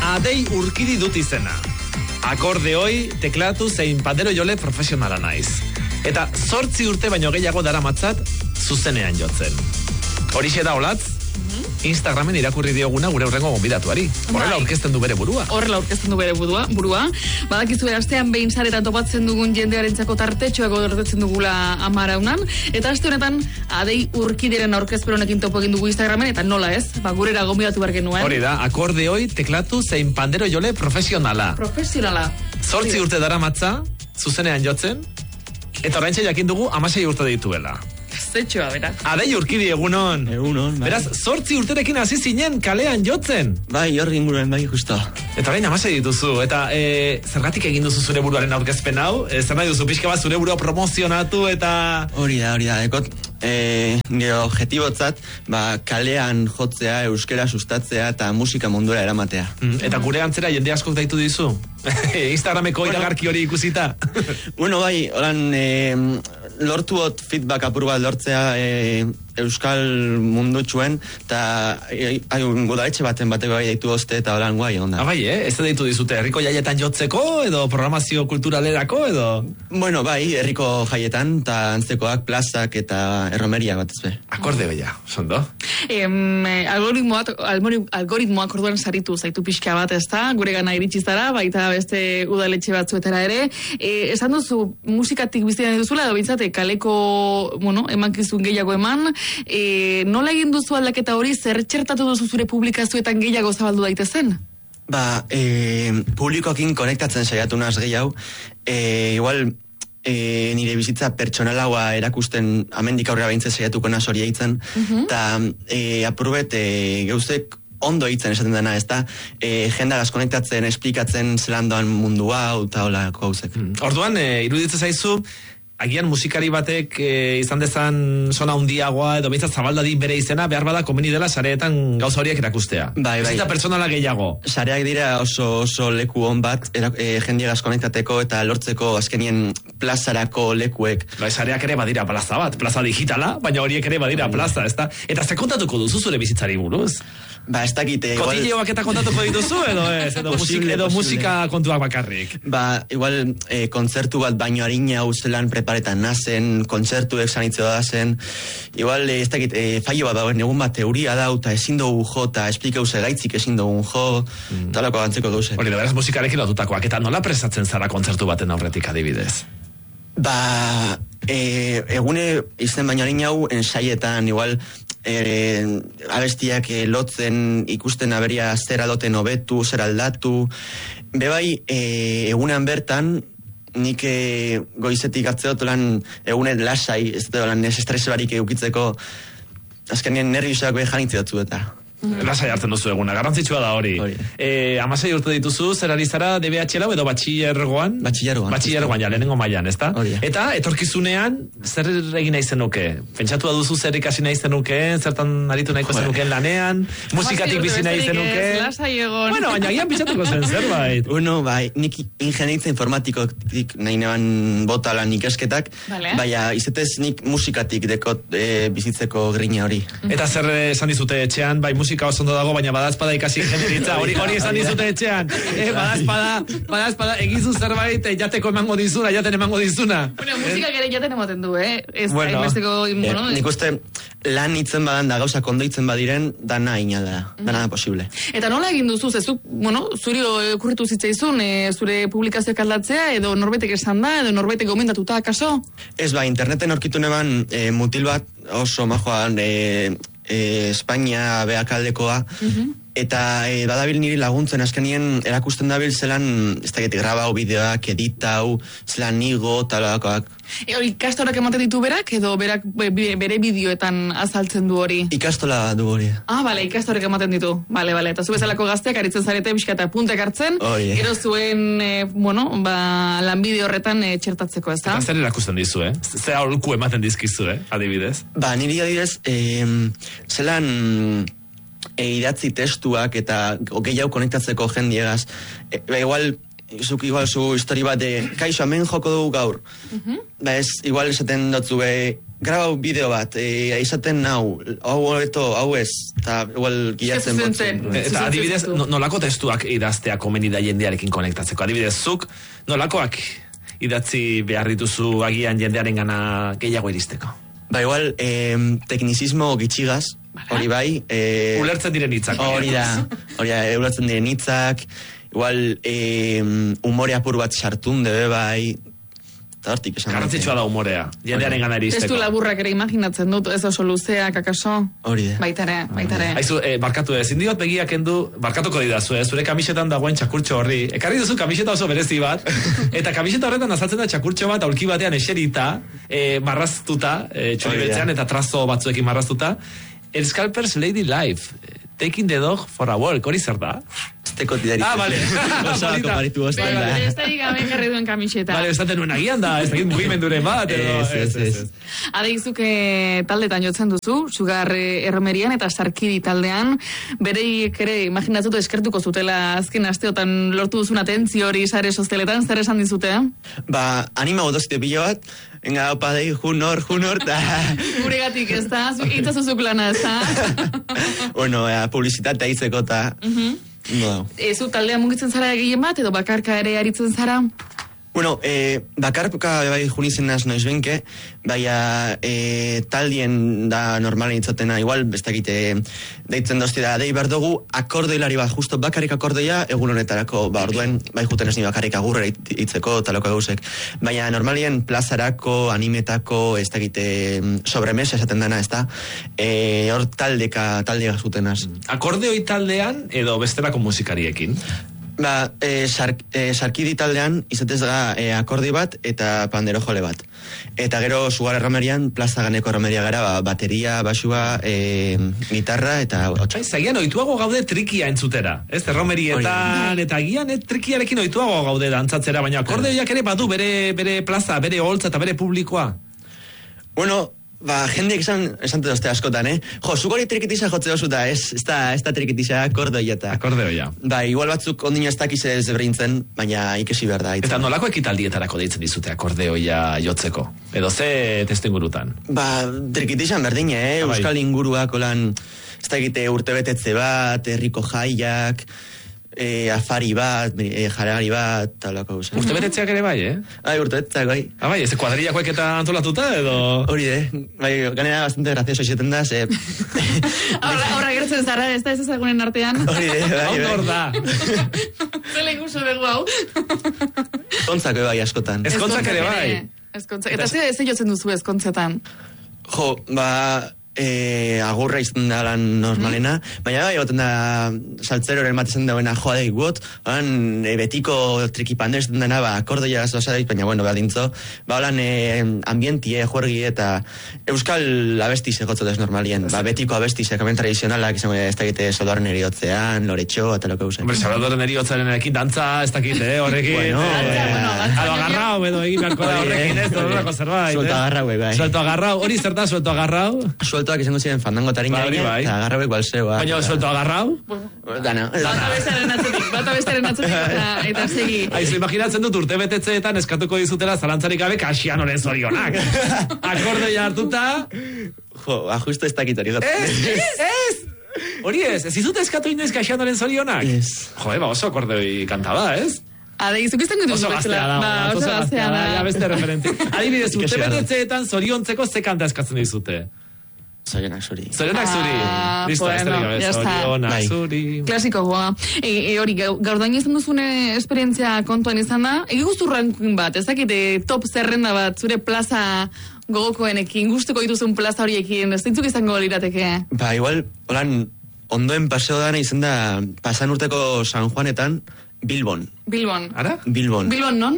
Adei Urkidi dut izena. Akordeoi, teklatu zein pandero jole profesionala naiz. Eta 8 urte baino gehiago daramatzat zuzenean jotzen. Horixe da Olatz, Instagramen irakurri dioguna gure hurrengo gonbidatuari. Horrela aurkezten du bere burua. Badakizu astean behin saretan topatzen dugun jendearentzako tartetxoak gordetzen dugula 10 unan. Eta aste honetan Adei Urkidiren aurkezpen honekin topo egin dugu Instagramen, eta nola ez? Gurera gonbidatu behar genuen. Hori da, akordeoi, teklatu zein pandero jole profesionala. 8 urte daramatza, zuzenean jotzen, eta oraintxe jakin dugu 16 urte dituela. Zetxoa, beraz. Adei Urkidi, egunon. Egunon, bai. Beraz, 8 urterekin hasi zinen kalean jotzen. Bai, horri inguruen, bai, justo. Eta orain 16 dituzu, eta zergatik egin duzu zure buruaren aurkezpen hau? Zer nahi duzu, pixka bat zure burua promozionatu eta... Hori da, ekot, nire objetibotzat, kalean jotzea, euskera sustatzea eta musika mundura eramatea. Eta gure antzera jende askok daitu dizu? Instagrameko iragarki hori ikusita? Bueno, bai, horan... lortuot feedback apur bat lortzea euskal mundutxuen, eta gudaetxe bateko gai daitu oste eta horan guai onda. Bai, ez da deitu dizute, herriko jaietan jotzeko, edo programazio kulturalerako, edo? Bueno, bai, herriko jaietan, eta antzekoak, plazak eta erromeria bat ezbe. Akordeoia, sondo? Algoritmoak orduan saritu zaitu pixka bat, ez da? Gure gana iritsi zara, baita beste udaletxe batzuetara ere. Esan duzu, musikatik biztian duzula, edo bintzate, kaleko, emankizun gehiago eman, nola egin duzu aldaketa hori, zer txertatu duzu zure publikazioetan gehiago zabaldu daitezen? Publikoekin konektatzen saiatu naz gehiago, igual nire bizitza pertsonalaua erakusten amendik aurrera behintzen saiatuko naz hori eitzen, eta apurbet geuzek ondo eitzen esaten dena, ez da, jendagaz konektatzen, esplikatzen zelandoan mundua, eta holako gauzek. Orduan, iruditzen zaizu, agian musikari batek izan dezan sona handiagoa edo behintzat zabaldadin bere izena, behar bada komeni dela sareetan gauza horiek erakustea. Bai. Bizita personala gehiago. Sareak dira oso leku hon bat, jendiagaz konektateko eta lortzeko azkenien plazarako lekuek. Bai, sareak ere badira plaza bat, plaza digitala, baina horiek ere badira plaza, ezta? Eta ze kontatuko duzu zure bizitzari buruz? Ez dakite... Kotileoak eta kontatuko dituzu, edo ez? Edo musika kontuak bakarrik? Igual kontzertu bat baino harina zelan preparetan nazen, kontzertuek sanitze da zen, igual ez dakit, fallo bat dagoen, egun bat teoria dau, eta ezin dugu jo, eta esplikau gaitzik ezin dugu jo, talako gantzeko gauze. Hori, da beraz musikarekin lotutakoak, eta nola presatzen zara kontzertu baten aurretik adibidez? Egune izen baino harina hau, ensaietan, igual, abestiak lotzen ikusten aberia zer adoten hobetu, zer aldatu. Bebai, egunean bertan, nik goizetik atzeot lan egunen lasai, ez da lan estres barik eukitzeko, azkenien nerviosak behan itzidatzu eta. Lasai hartzen duzu eguna, garrantzitsua da hori. 16 urte dituzu, zer ari zara DBH-lau edo batxillergoan? Batxillergoan, ja, lehenengo mailan, ezta? Eta etorkizunean, zer egin nahi zenuke? Pentsatu duzu zer ikasi nahi zenuke, zertan aritu nahiko zenukeen lanean, musikatik bizi nahi zenuke. Lasai egon. Bueno, baina gian pentsatuko zen zerbait. Bai, nik ingenieritza informatikotik nahi neban bota lan ikasketak, baina izetez nik musikatik dekot bizitzeko grina hori. Eta zer esan dizute etxean, bai musika oso ondo dago, baina badazpada ikasi ingenieritza, hori esan dizute etxean. Badazpada egizu zerbait, jaten emango dizuna. Bueno, musika gere jaten ematen du, Nik uste lan itzen badan da gauza kondoitzen badiren, dana inala, dana posible. Eta nola egin duzu, zezuk, zuri okurritu zitzaizun, zure publikazioak aldatzea, edo norbaitek esan da, edo norbaitek gomendatuta, akaso? Ez, interneten aurkitu neban mutil bat oso majoan, Espainia behakaldekoa, eta badabil niri laguntzen azkenien erakusten dabil zelan, ez da grabau bideoak, editau, zelan nigo, talakoak. Ikastorak ematen ditu berak, edo berak bere bideoetan azaltzen du hori? Ikastola du hori. Bale, ikastorak ematen ditu. Bale, eta zu bezalako gazteak aritzen zarete bizka eta puntek hartzen, gero zuen, lanbide horretan txertatzeko, ez da? Eta zer erakusten dizu, Zer aholku ematen dizkizu, adibidez? Niri adibidez, zelan idatzi testuak eta gehiago konektatzeko jendiegaz. Igual, zuk igual zu histori bat kaixo hemen joko dugu gaur. Ba ez, igual esaten dotzu grabau bideo bat, izaten hau ez, eta igual gilatzen botzu. Eta adibidez, nolako testuak idaztea komeni da jendearekin konektatzeko? Adibidez, zuk nolakoak idatzi behar dituzu agian jendearen gana gehiago iristeko? Ba igual, teknizismo gitxigaz, hori bai. Ulertzen diren hitzak. Hori da, ulertzen diren hitzak, igual umore apur bat sartun debe bai, eta hortik esan. Garrantzitsua da umorea, jendearen gana iristeko. Testu laburrak ere imaginatzen dut, ez oso luzeak, akaso? Hori da. Baitare. Aizu, barkatu ezin diot begiak endu, barkatuko didazu, zure kamisetan dagoen txakurtxo horri. Ekarri duzu kamiseta oso berezi bat, eta kamiseta horretan azaltzen da txakurtxo bat aulki batean eserita, marraztuta, txoribetzean eta trazo batzuekin marraztuta. El Scalpers Lady Life, Taking the Dog for a Walk, hori zer da? Esteko tidarik. Vale. Osaba komparitu goztan da. Ez da gabe karri duen kamiseta. Vale, esaten nuen agian da, ez dakit mugimenduren bat, edo. Ez. Adeizuk taldetan jotzen duzu, Sugar Erromerian eta Sarkidi taldean, bereik ere imaginatzutu eskertuko zutela azken asteotan lortu duzun atentzio hori sare sozialetan, zer esan dizute? Ba, anima godozite pilo bat, venga, opa dei, junor, eta... Guregatik ez da, itzazuzuk lana ez da. Bueno, publizitatea izeko eta... No. Zu taldea mugitzen zara egien bat, edo bakarka ere aritzen zara? Bueno, bakarka bai junizen naz noiz benke, baina taldien da normalen itzatena, igual, bestakite deitzen dozti da, dei berdogu akordeilari bat, justo bakarrik akordeia egun honetarako, ba orduen, bai juten ez ni bakarrik agurra itzeko taloko gauzek, baina normalien plazarako, animetako, ez dakite sobremesa esaten dana, ez da, hor taldeka zutenaz. Akordeoi taldean edo bestelako musikariekin? Ba, Sarkidi taldean izatez da akordi bat eta pandero jole bat. Eta gero Sugar Erromerian, plaza ganeko erromeria gara, ba, bateria, basua, gitarra eta hotxa. Zagian oituago gaude trikia entzutera, ez? Erromerietan, eta gian trikiarekin oituago gaude dantzatzera, baina akordeoiak ere badu bere plaza, bere holtza eta bere publikoa. Bueno, ba, jendeek esan dozte askotan, Jo, zuk hori trikitisa jotze dozu da, ez da trikitisa, akordeoia eta... Akordeoia. Ba, igual batzuk ondino ez dakiz ez berintzen, baina ikesi behar da. Eta nolako ekitaldietarako deitzen dizute akordeoia jotzeko? Edo ze testu ingurutan? Ba, trikitisan berdin, Euskal inguruak, olan, ez da egite urtebetetze bat, herriko jaiak... afari bat, jarari bat, talako guzen. Urtebetetzeak ere bai, urtebetetzeak bai. Bai, ez kuadrillakoek eta antolatuta, edo... Hori bai, ganera bastante gracioso xeten da, ze... Horra gertzen zara, ez da ez ezagunen artean. Hori bai. Hor da. Zele ikuso dugu hau. Eskontzak bai askotan. Eskontzak ere bai. Eta ze jotzen duzu eskontzetan? Jo, ba... agurra izan da lan normalena, baina bai, goten da saltzeroren bat izan dagoena joa daik gut, betiko trikipander izan dena, ba, akordoia zoazadeit, baina, bueno, behar dintzo, ba, holan ambientie, juergi, eta euskal abestize gotzotez normalien, ba, betiko abestize, kamen tradizionalak, izan ez dakite soldoaren eriotzean, loretxo, eta loko eusen. Hombre, soldoaren eriotzearen ekin dantza, ez dakite, horrekin, alo agarrau, edo egin beharko da horrekin, ez, horreko zerbait. Suelto agarrau, bai. Suelto agarrau, hori zer da, suelto agarrau? Sueltoak izango ziren fandango tarina eta agarrauek balseo. Baina suelto agarrau? Dana. Bata bestaren atzetik eta segi. Aizu, imaginatzen dut urte betetzeetan eskatuko dizutela zalantzarik gabe Kasianoren zorionak. Akordeia hartuta... Jo, justo ez dakit hori. Ez! Hori ez izute eskatu inoiz Kasianoren zorionak? Ez. Jo, oso akordei kantaba, ez? Adibidez, izango dut oso gaztea da, oso gaztea da, ja beste referente. Adibidez, urte betetzeetan zoriontzeko ze kanta eskatzen dizute? Zorionak zuri. Zorionak zuri. Listo, zorionak zuri. Klasiko goa. Hori, gaur dain izan duzune esperientzia kontuan izan da, eguztu rankin bat, ez dakite top zerrenda bat, zure plaza gogokoenekin, gustuko dituzun plaza horiekin, ez dintzuk izango lirateke? Ba, igual, holan, ondoen paseo dana izan da, pasan urteko San Juanetan, Bilbon. Ara? Bilbon non?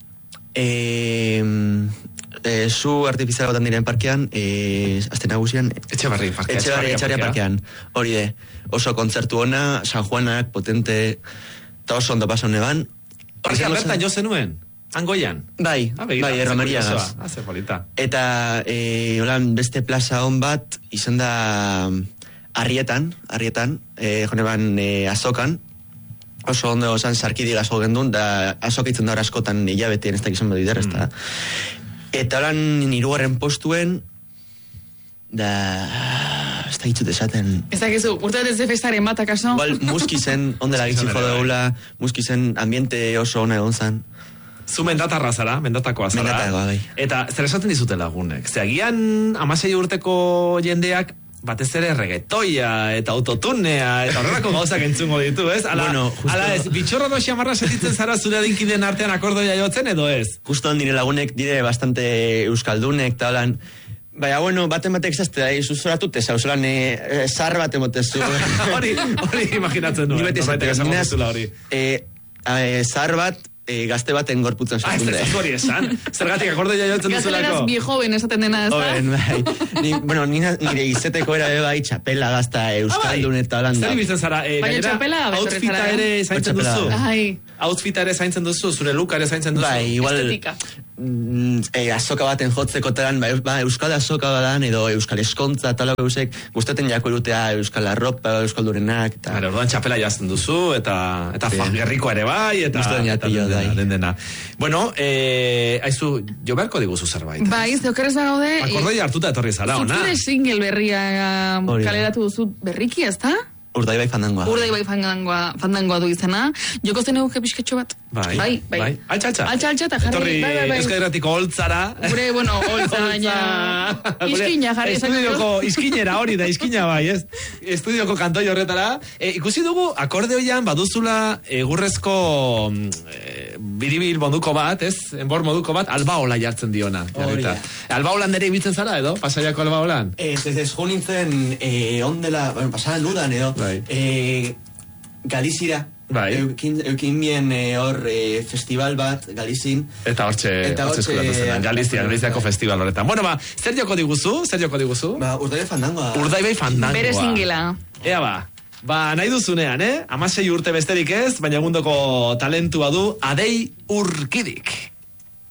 Zu artifiziala batan diren parkean, azte nagusian... Etxebarri parkean. Hori de, oso kontzertu ona, San Juanak, potente, eta oso ondo pasan neban. Horrean bertan jo zenuen? Angoian? Bai, erromeria gaz. Haze polita. Eta, holan, beste plaza hon bat, izan da Arrietan, jone ban azokan, oso ondo esan sarkidik asko gendun, da asokitzen da askotan hilabetien ez dakizan badu idar, ez da. Eta horan hirugarren postuen, da... ez da hitzut esaten... Ez dakizu, urte ez de festaren bat, akaso? Igual, muskizen, ondela gitzi jodeula, muskizen ambiente oso ona egon zan. Zu mendatarra zara, mendatakoa zara. Mendatakoa, bai. Eta zer esaten dizute lagunek? Zeagian 16 urteko jendeak batez ere reggaetoia eta autotunea eta horrelako gauzak entzungo ditu, ez? Ala ez, bitxorra do xamarra sentitzen zara zure adinkideen artean akordoia jotzen edo ez? Justo nire lagunek dire bastante euskaldunek eta holan, baina, bueno, baten batek zazte da, zuzoratute, zauzolan, zar bat emotezu. Hori imaginatzen nuen. Zar bat, gazte baten gorputzen sekunde. Ez hori esan. Zergatik akordoia jotzen duzulako. Gazteleraz viejo ben esaten dena, ez da? Oben, bai. Nire izeteko era bai, txapela gazta euskaldun eta holanda. Zer ibizen zara? Baina txapela, outfita ere zaintzen duzu? Outfita ere zaintzen duzu? Zure luka ere zaintzen duzu? Bai, igual... Estetika. Azoka baten jotzeko talan, euskal azoka badan, edo euskal eskontza, talako eusek, guzteten jako erutea euskal arropa, euskaldurenak. Orduan txapela jazten duzu, eta gerrikoa ere bai, eta dena. Bueno, aizu, jo beharko diguzu zerbait. Bai, zeokerrez bagaude... Akordoia hartuta etorri zara, ona? Zure single berria kaleratu duzu berriki, ez da? Urdaibai fandangoa. Urdaibai fandangoa du izena. Joko zen eguke pixketxo bat. Bai. Altxa, eta jarri. Etorri Euskadratiko holtzara. Gure, bueno, holtza baina. Iskina jarri. Estudioko iskinera hori da, iskina bai, ez? Estudioko kantoi horretara. Ikusi dugu, akordeoian baduzula egurrezko biribil moduko bat, ez? Enbor moduko bat, albaola jartzen diona. Albaolan nere ibitzen zara, edo? Pasaiako albaolan? Ez jo nintzen ondela, pasaran dudan, edo? Galizira. Eukin bien hor festival bat, Galizin. Eta hortxe eskuratu zen, Galiziako festival horretan. Bueno, zer joko diguzu? Urdaibai fandangoa. Urdaibai fandangoa. Bere singela. Ea nahi duzunean, 16 urte besterik ez, baina egundoko talentua du Adei Urkidik.